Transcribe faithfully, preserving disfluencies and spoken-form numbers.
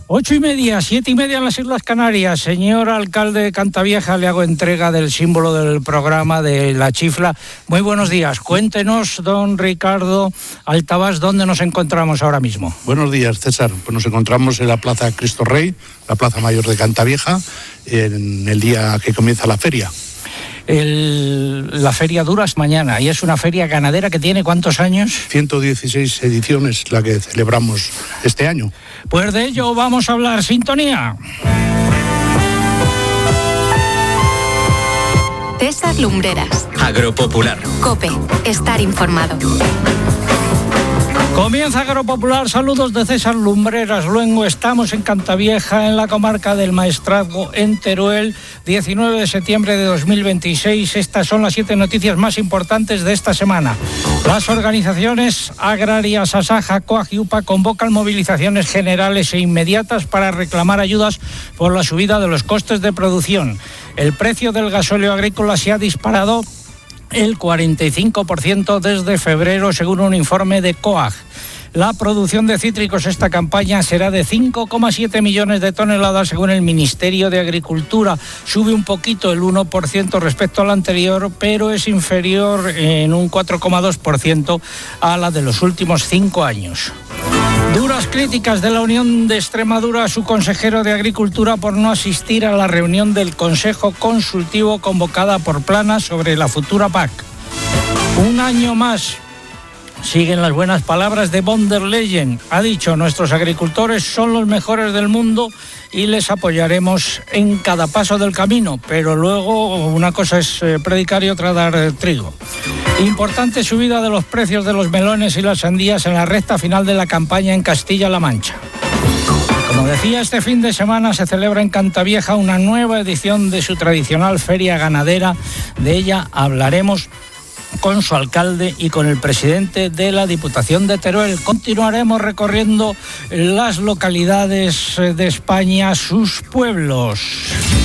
Ocho y media, siete y media en las Islas Canarias. Señor alcalde de Cantavieja, le hago entrega del símbolo del programa de la chifla. Muy buenos días. Cuéntenos, don Ricardo Altabás, ¿dónde nos encontramos ahora mismo? Buenos días, César. Pues nos encontramos en la Plaza Cristo Rey, la Plaza Mayor de Cantavieja, en el día que comienza la feria. El, la feria dura es mañana y es una feria ganadera que tiene ¿cuántos años? ciento dieciséis ediciones la que celebramos este año. Pues de ello vamos a hablar. Sintonía. César Lumbreras. Agropopular. COPE. Estar informado. Comienza Agropopular, saludos de César Lumbreras Luengo. Estamos en Cantavieja, en la comarca del Maestrazgo, en Teruel, diecinueve de septiembre de dos mil veintiséis. Estas son las siete noticias más importantes de esta semana. Las organizaciones agrarias Asaja, COAG y UPA convocan movilizaciones generales e inmediatas para reclamar ayudas por la subida de los costes de producción. El precio del gasóleo agrícola se ha disparado el cuarenta y cinco por ciento desde febrero, según un informe de COAG. La producción de cítricos esta campaña será de cinco coma siete millones de toneladas, según el Ministerio de Agricultura. Sube un poquito, el uno por ciento respecto al anterior, pero es inferior en un cuatro coma dos por ciento a la de los últimos cinco años. Duras críticas de la Unión de Extremadura a su consejero de Agricultura por no asistir a la reunión del Consejo Consultivo convocada por Planas sobre la futura P A C. Un año más. Siguen las buenas palabras de von der Leyen. Ha dicho, nuestros agricultores son los mejores del mundo y les apoyaremos en cada paso del camino. Pero luego una cosa es predicar y otra dar trigo. Importante subida de los precios de los melones y las sandías en la recta final de la campaña en Castilla-La Mancha. Como decía, este fin de semana se celebra en Cantavieja una nueva edición de su tradicional feria ganadera. De ella hablaremos con su alcalde y con el presidente de la Diputación de Teruel. Continuaremos recorriendo las localidades de España, sus pueblos.